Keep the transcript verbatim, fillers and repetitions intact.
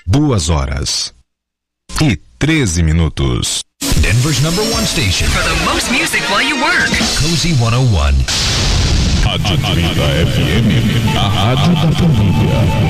Duas horas e treze minutos. Denver's number one station for the most music while you work. Cozy cento e um. Rádio Trinta F M, a rádio da família.